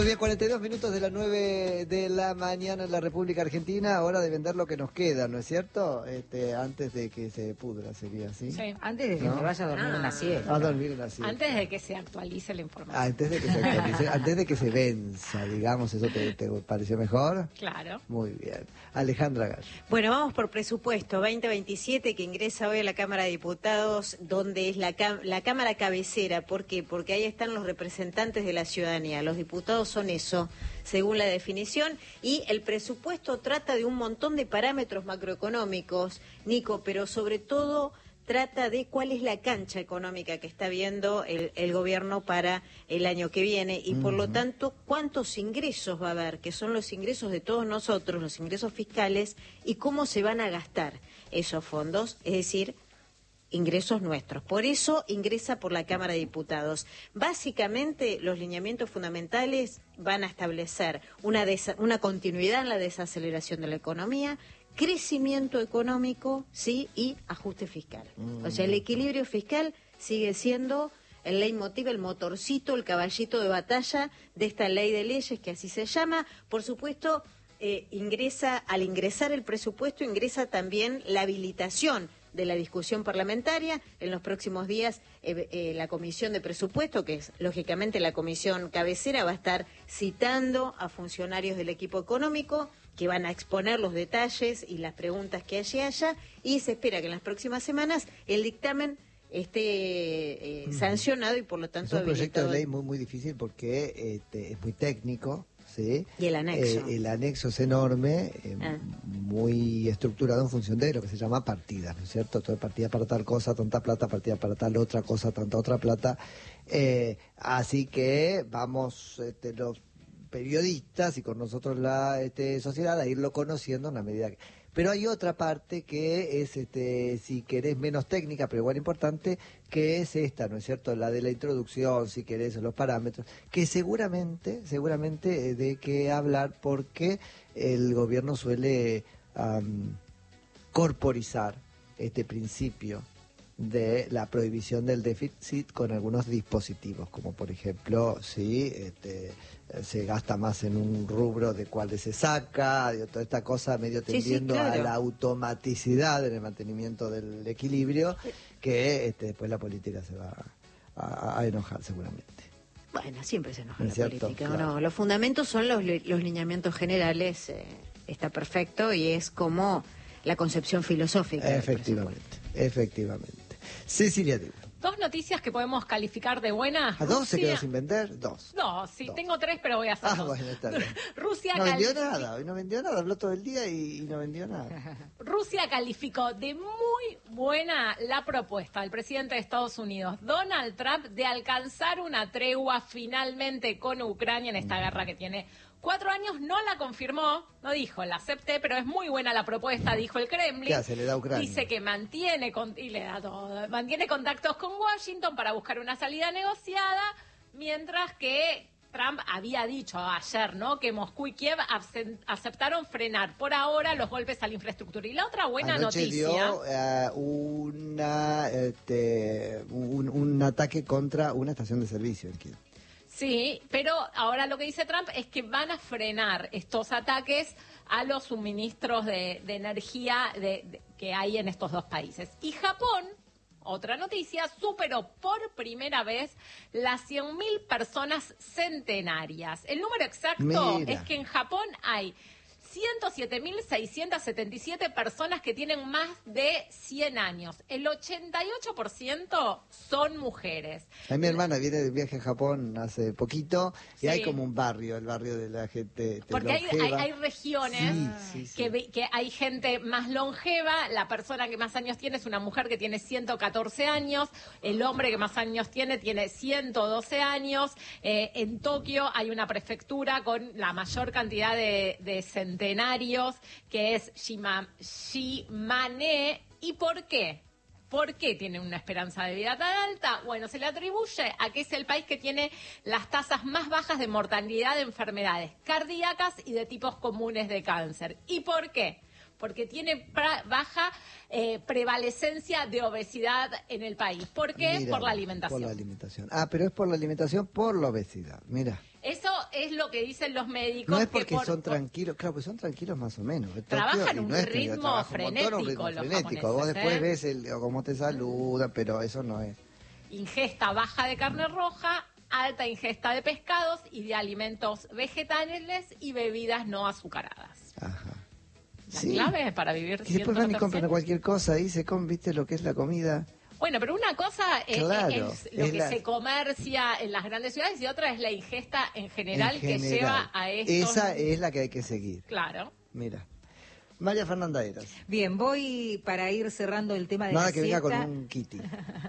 bien, 42 minutos de las 9 de la mañana en la República Argentina, hora de vender lo que nos queda, ¿no es cierto? Antes de que se pudra, sería así. Sí. Antes de que me vaya a dormir una siesta. A dormir una siesta. Antes de que se actualice la información. Antes de que se actualice, antes de que se venza, digamos, ¿eso te pareció mejor? Claro. Muy bien. Alejandra Gallo. Bueno, vamos por presupuesto 2027 que ingresa hoy a la Cámara de Diputados, donde es la Cámara cabecera. ¿Por qué? Porque ahí están los representantes de la ciudadanía. Los diputados son eso, según la definición, y el presupuesto trata de un montón de parámetros macroeconómicos, Nico, pero sobre todo trata de cuál es la cancha económica que está viendo el gobierno para el año que viene y por lo tanto cuántos ingresos va a haber, que son los ingresos de todos nosotros, los ingresos fiscales, y cómo se van a gastar esos fondos, es decir, ingresos nuestros. Por eso ingresa por la Cámara de Diputados. Básicamente, los lineamientos fundamentales van a establecer una continuidad en la desaceleración de la economía, crecimiento económico, sí, y ajuste fiscal. O sea, el equilibrio fiscal sigue siendo el leitmotiv, el motorcito, el caballito de batalla de esta ley de leyes, que así se llama. Por supuesto, al ingresar el presupuesto, ingresa también la habilitación de la discusión parlamentaria. En los próximos días la Comisión de Presupuesto, que es lógicamente la comisión cabecera, va a estar citando a funcionarios del equipo económico que van a exponer los detalles y las preguntas que allí haya, y se espera que en las próximas semanas el dictamen esté sancionado y por lo tanto es un proyecto de habilitado. ley muy muy difícil porque es muy técnico. Sí. Y el anexo. El anexo es enorme, muy estructurado en función de lo que se llama partidas, ¿no es cierto? Toda partida para tal cosa, tanta plata, partida para tal otra cosa, tanta otra plata. Así que vamos los periodistas y con nosotros la sociedad a irlo conociendo en la medida que... Pero hay otra parte que es, si querés, menos técnica, pero igual importante, que es esta, ¿no es cierto? La de la introducción, si querés, los parámetros, que seguramente de qué hablar porque el gobierno suele corporizar este principio de la prohibición del déficit con algunos dispositivos, como por ejemplo, si se gasta más en un rubro de cuál se saca, toda esta cosa medio tendiendo claro, a la automaticidad en el mantenimiento del equilibrio, que después la política se va a enojar seguramente. Bueno, siempre se enoja ¿No la es cierto? política, Claro. ¿no? Los fundamentos son los lineamientos generales, está perfecto, y es como la concepción filosófica del Efectivamente, presupuesto. efectivamente. Cecilia Divo. Dos noticias que podemos calificar de buenas. ¿A dos se Rusia- quedó sin vender? Dos. No, sí, Dos. tengo tres, pero voy a hacer dos. Bueno, está bien. Rusia No vendió calificó- nada, hoy no vendió nada, habló todo el día y no vendió nada. Rusia calificó de muy buena la propuesta del presidente de Estados Unidos, Donald Trump, de alcanzar una tregua finalmente con Ucrania en esta guerra que tiene 4 años. No la confirmó, no dijo, la acepté, pero es muy buena la propuesta, dijo el Kremlin. ¿Qué hace? ¿Le da a Ucrania? Dice que mantiene contactos con Washington para buscar una salida negociada, mientras que Trump había dicho ayer, ¿no?, que Moscú y Kiev aceptaron frenar por ahora los golpes a la infraestructura. Y la otra buena Anoche noticia... dio un ataque contra una estación de servicio en Kiev. Sí, pero ahora lo que dice Trump es que van a frenar estos ataques a los suministros de energía que hay en estos dos países. Y Japón, otra noticia, superó por primera vez las 100.000 personas centenarias. El número exacto Mira. es que en Japón hay 107.677 personas que tienen más de 100 años. El 88% son mujeres. A mi hermana viene de viaje a Japón hace poquito y Sí. hay como un barrio, el barrio de la gente Porque longeva. hay regiones Sí. que hay gente más longeva. La persona que más años tiene es una mujer que tiene 114 años. El hombre que más años tiene 112 años. En Tokio hay una prefectura con la mayor cantidad de centenarios, que es Shimane. ¿Y por qué? ¿Por qué tiene una esperanza de vida tan alta? Bueno, se le atribuye a que es el país que tiene las tasas más bajas de mortalidad de enfermedades cardíacas y de tipos comunes de cáncer. ¿Y por qué? Porque tiene baja prevalecencia de obesidad en el país. ¿Por qué? Mira, por la alimentación. Por la alimentación. Ah, pero es por la alimentación, por la obesidad. Mira. Eso es lo que dicen los médicos. No es porque son tranquilos, claro, pues son tranquilos más o menos. Trabajan un ritmo frenético los japoneses. Vos después ves cómo te saludan, pero eso no es. Ingesta baja de carne roja, alta ingesta de pescados y de alimentos vegetales y bebidas no azucaradas. Ajá. La clave para vivir. Y después van y compran cualquier cosa ahí, viste lo que es la comida. Bueno, pero una cosa claro, es lo que se comercia en las grandes ciudades y otra es la ingesta en general que lleva a esto. Esa es la que hay que seguir. Claro. Mira. María Fernanda Eras. Bien, voy para ir cerrando el tema de Nada la que siesta. venga con un kitty.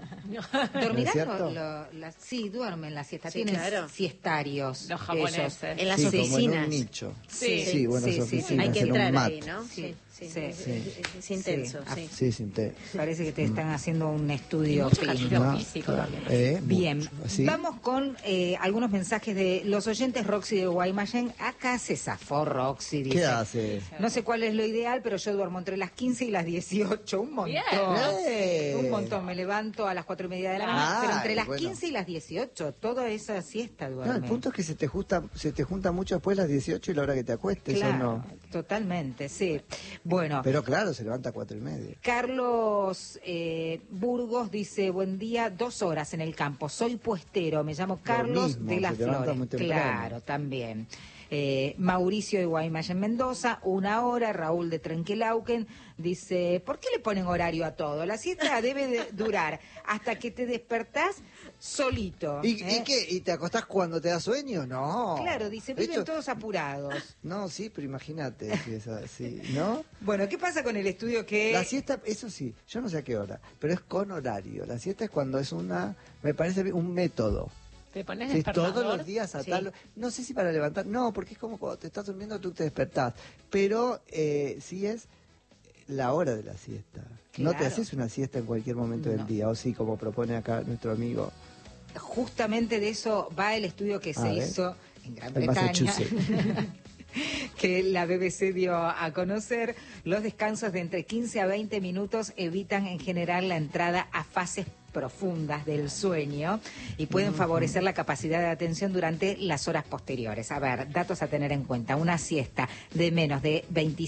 ¿Dormirán? Sí, duermen la siesta. Sí, Tienen claro. siestarios. Los japoneses. ellos. En las sí, oficinas. como en un nicho. Sí, bueno, sí, las sí, oficinas. Hay que en un entrar mat. ahí, ¿no? Sí. Es intenso, Sí. sí. Sí, sí. Parece que te están haciendo un estudio Mucho clínico. ejercicio físico también. Bien, mucho. ¿Sí? vamos con algunos mensajes de los oyentes. Roxy de Guaymallén. Acá se zafó Roxy. Dice, ¿Qué hace? no sé cuál es lo ideal, pero yo duermo entre las 15 y las 18. Un montón. Bien. Un montón. Me levanto a las 4:30 de la mañana. Pero entre las 15 y las 18, toda esa siesta duerme. No, el punto es que se te junta mucho después de las 18 y la hora que te acuestes, Claro, ¿o no? totalmente, sí. Bueno. Pero claro, se levanta a 4:30. Carlos Burgos dice, buen día, 2 horas en el campo, soy puestero, me llamo Carlos mismo, de las se levanta Flores. muy temprano. Claro, también. Mauricio de Guaymallén Mendoza, 1 hora. Raúl de Trenquelauquen dice, ¿por qué le ponen horario a todo? La siesta debe de durar hasta que te despertás solito. ¿Y qué? ¿Y te acostás cuando te da sueño? No. Claro, dice, viven todos apurados. No, sí, pero imagínate si es así, ¿no? Bueno, ¿qué pasa con el estudio que...? La siesta, eso sí, yo no sé a qué hora, pero es con horario. La siesta es cuando es me parece un método. ¿Te pones Sí, despertador? todos los días a tal... No sé si para levantar, no, porque es como cuando te estás durmiendo tú te despertás, pero sí es la hora de la siesta. Claro. No te haces una siesta en cualquier momento del día, o sí, como propone acá nuestro amigo. Justamente de eso va el estudio que se hizo en Gran En Bretaña, Massachusetts. que la BBC dio a conocer. Los descansos de entre 15 a 20 minutos evitan en general la entrada a fases profundas del sueño y pueden favorecer la capacidad de atención durante las horas posteriores. A ver, datos a tener en cuenta. Una siesta de menos de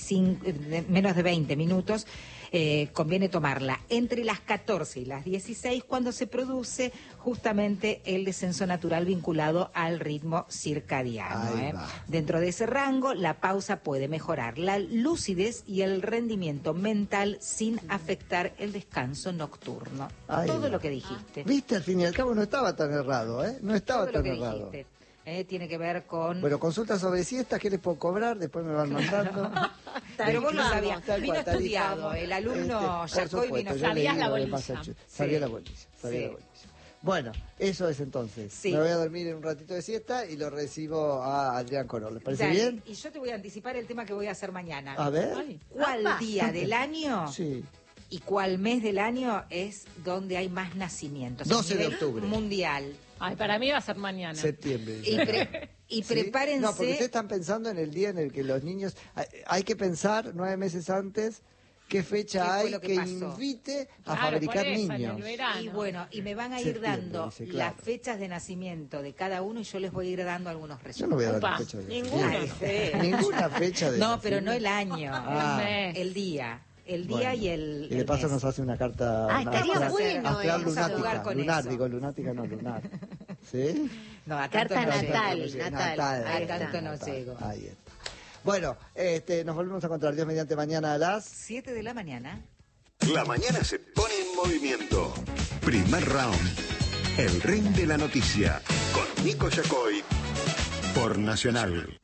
20 minutos conviene tomarla entre las 14 y las 16 cuando se produce justamente el descenso natural vinculado al ritmo circadiano. Ahí va. Dentro de ese rango, la pausa puede mejorar la lucidez y el rendimiento mental sin afectar el descanso nocturno. Ahí Todo va. lo que dijiste. Viste, al fin y al cabo no estaba tan errado, ¿eh? No estaba Todo lo tan que errado. dijiste. Tiene que ver con... Bueno, consultas sobre siestas, ¿qué les puedo cobrar? Después me van mandando. Pero vos lo sabías, Tal vino cual, estudiado, tarifamos. el alumno Por Yacoy vino... supuesto, yo Sabías leí la lo de bolilla. Massachusetts. Sí. Sabía la bolilla, sabía Sí. la bolilla. Bueno, eso es entonces. Sí. Me voy a dormir en un ratito de siesta y lo recibo a Adrián Corol. ¿Les parece Dale, bien? y yo te voy a anticipar el tema que voy a hacer mañana. A ver. Ay. ¿Cuál día del año Sí. y cuál mes del año es donde hay más nacimientos? 12 A de nivel octubre. Mundial. Ay, para mí va a ser mañana. Septiembre. Y ¿Sí? prepárense... No, porque ustedes están pensando en el día en el que los niños... Hay que pensar 9 meses antes qué fecha ¿Qué fue hay lo que que pasó? invite a Claro, fabricar por eso, en niños. el verano. Y bueno, y me van a ir Septiembre, dando dice, claro. las fechas de nacimiento de cada uno y yo les voy a ir dando algunos Yo resultados. no voy a dar Opa, fecha de Ninguna nacimiento. fe. Ninguna fecha de No, pero nacimiento. no el año, Ah. mes. el día. El día Bueno. y el Y de paso mes. nos hace una carta estaría astral, bueno astral eso. lunática. Jugar con Lunar, eso. digo, lunática no, lunar. ¿Sí? No, a Carta tanto no natal. llego. Natal. A Ahí está. tanto no llego. Ahí está. Bueno, nos volvemos a encontrar Dios mediante mañana a las... 7 de la mañana. La mañana se pone en movimiento. Primer round. El ring de la noticia. Con Nico Yacoy. Por Nacional.